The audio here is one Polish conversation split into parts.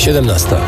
17.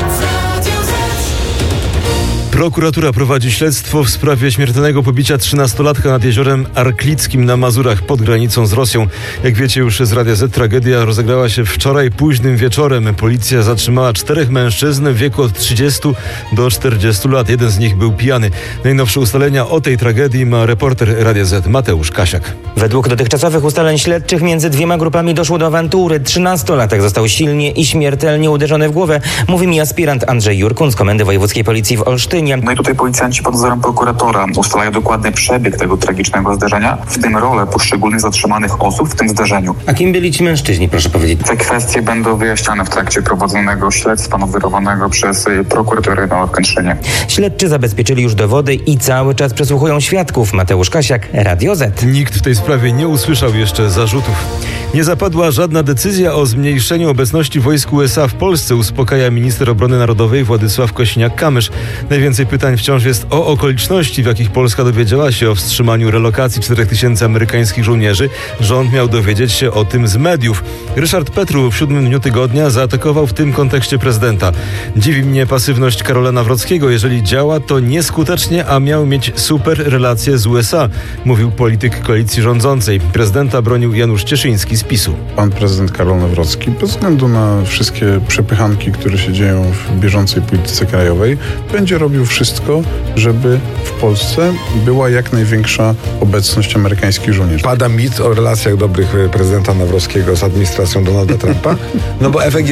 Prokuratura prowadzi śledztwo w sprawie śmiertelnego pobicia 13-latka nad jeziorem Arklickim na Mazurach pod granicą z Rosją. Jak wiecie już z Radia Z, tragedia rozegrała się wczoraj późnym wieczorem. Policja zatrzymała 4 mężczyzn w wieku od 30 do 40 lat. Jeden z nich był pijany. Najnowsze ustalenia o tej tragedii ma reporter Radia Z Mateusz Kasiak. Według dotychczasowych ustaleń śledczych między dwiema grupami doszło do awantury. 13-latek został silnie i śmiertelnie uderzony w głowę, mówi mi aspirant Andrzej Jurkun z Komendy Wojewódzkiej Policji w Olsztynie. No i tutaj policjanci pod nadzorem prokuratora ustalają dokładny przebieg tego tragicznego zdarzenia, w tym rolę poszczególnych zatrzymanych osób w tym zdarzeniu. A kim byli ci mężczyźni, proszę powiedzieć? Te kwestie będą wyjaśniane w trakcie prowadzonego śledztwa nadzorowanego przez prokuraturę w Kętrzynie. Śledczy zabezpieczyli już dowody i cały czas przesłuchują świadków. Mateusz Kasiak, Radio Z. Nikt w tej sprawie nie usłyszał jeszcze zarzutów. Nie zapadła żadna decyzja o zmniejszeniu obecności wojsk USA w Polsce, uspokaja minister obrony narodowej Władysław Kosiniak-Kamysz. Najwięcej pytań wciąż jest o okoliczności, w jakich Polska dowiedziała się o wstrzymaniu relokacji 4000 amerykańskich żołnierzy. Rząd miał dowiedzieć się o tym z mediów. Ryszard Petru w 7. dniu tygodnia zaatakował w tym kontekście prezydenta. Dziwi mnie pasywność Karola Nawrockiego. Jeżeli działa, to nieskutecznie, a miał mieć super relacje z USA, mówił polityk koalicji rządzącej. Prezydenta bronił Janusz Cieszyński z PiS-u. Pan prezydent Karol Nawrocki, bez względu na wszystkie przepychanki, które się dzieją w bieżącej polityce krajowej, będzie robił wszystko, żeby w Polsce była jak największa obecność amerykańskich żołnierzy. Pada mit o relacjach dobrych prezydenta Nawrockiego z administracją Donalda Trumpa, no bo efekt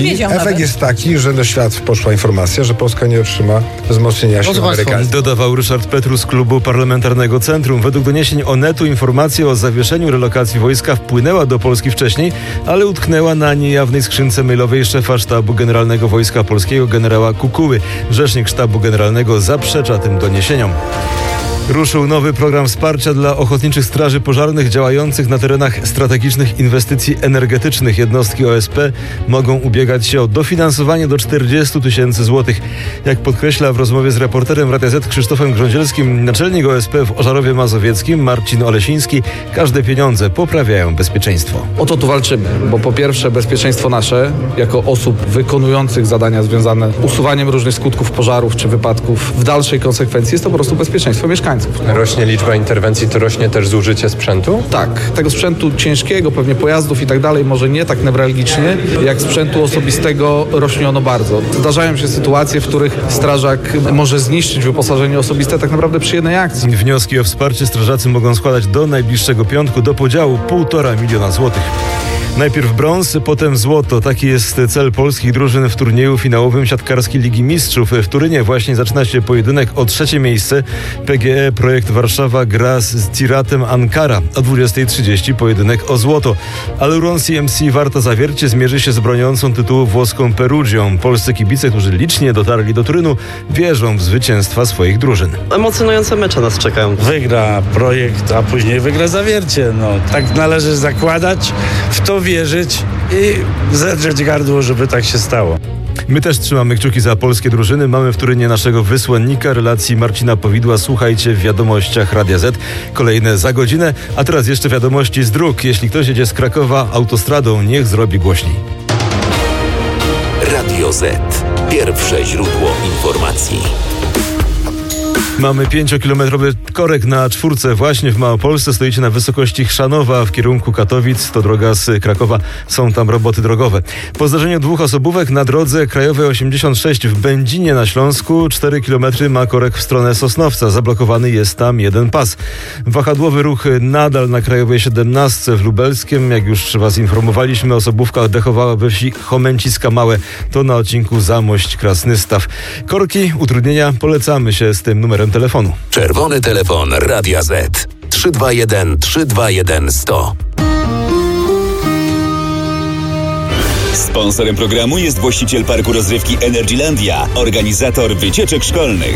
jest taki, że do świat poszła informacja, że Polska nie otrzyma wzmocnienia sił amerykańskich. Dodawał Ryszard Petru z Klubu Parlamentarnego Centrum. Według doniesień Onetu informacja o zawieszeniu relokacji wojska wpłynęła do Polski wcześniej, ale utknęła na niejawnej skrzynce mailowej szefa Sztabu Generalnego Wojska Polskiego generała Kukuły. Rzecznik Sztabu Generalnego zaprzecza tym doniesieniom. Ruszył nowy program wsparcia dla ochotniczych straży pożarnych działających na terenach strategicznych inwestycji energetycznych. Jednostki OSP mogą ubiegać się o dofinansowanie do 40 000 złotych. Jak podkreśla w rozmowie z reporterem Radia Z Krzysztofem Grządzielskim naczelnik OSP w Ożarowie Mazowieckim Marcin Olesiński, każde pieniądze poprawiają bezpieczeństwo. O to tu walczymy, bo po pierwsze bezpieczeństwo nasze, jako osób wykonujących zadania związane z usuwaniem różnych skutków pożarów czy wypadków, w dalszej konsekwencji jest to po prostu bezpieczeństwo mieszkańców. Rośnie liczba interwencji, to rośnie też zużycie sprzętu? Tak, tego sprzętu ciężkiego, pewnie pojazdów i tak dalej, może nie tak newralgicznie, jak sprzętu osobistego rośnie ono bardzo. Zdarzają się sytuacje, w których strażak może zniszczyć wyposażenie osobiste tak naprawdę przy jednej akcji. Wnioski o wsparcie strażacy mogą składać do najbliższego piątku do podziału 1,5 miliona złotych. Najpierw brąz, potem złoto. Taki jest cel polskich drużyn w turnieju finałowym siatkarskiej Ligi Mistrzów. W Turynie właśnie zaczyna się pojedynek o 3. miejsce. PGE Projekt Warszawa gra z Tiratem Ankara. O 20:30 pojedynek o złoto. Aluron CMC Warta Zawiercie zmierzy się z broniącą tytułu włoską Perugią. Polscy kibice, którzy licznie dotarli do Turynu, wierzą w zwycięstwa swoich drużyn. Emocjonujące mecze nas czekają. Wygra Projekt, a później wygra Zawiercie. No, tak należy zakładać, w to wierzyć i zedrzeć gardło, żeby tak się stało. My też trzymamy kciuki za polskie drużyny. Mamy w Turynie naszego wysłannika relacji Marcina Powidła. Słuchajcie w wiadomościach Radia Z. Kolejne za godzinę. A teraz jeszcze wiadomości z dróg. Jeśli ktoś jedzie z Krakowa autostradą, niech zrobi głośniej. Radio Z. Pierwsze źródło informacji. Mamy 5-kilometrowy korek na 4 właśnie w Małopolsce. Stoicie na wysokości Chrzanowa w kierunku Katowic. To droga z Krakowa. Są tam roboty drogowe. Po zdarzeniu 2 osobówek na drodze krajowej 86 w Będzinie na Śląsku 4 km ma korek w stronę Sosnowca. Zablokowany jest tam jeden pas. Wahadłowy ruch nadal na krajowej 17 w Lubelskiem. Jak już was informowaliśmy, osobówka oddechowała we wsi Chomęciska Małe. To na odcinku Zamość-Krasnystaw. Korki, utrudnienia, polecamy się z tym numerem telefonu. Czerwony telefon Radia Z 321 321 100. Sponsorem programu jest właściciel parku rozrywki Energylandia, organizator wycieczek szkolnych.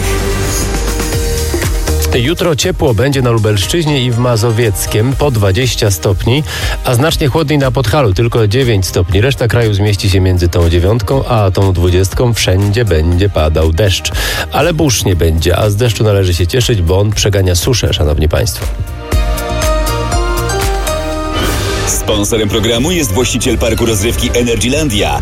Jutro ciepło będzie na Lubelszczyźnie i w Mazowieckiem po 20 stopni, a znacznie chłodniej na Podhalu, tylko 9 stopni. Reszta kraju zmieści się między tą 9 a tą 20. Wszędzie będzie padał deszcz. Ale burz nie będzie, a z deszczu należy się cieszyć, bo on przegania suszę, szanowni państwo. Sponsorem programu jest właściciel parku rozrywki Energylandia,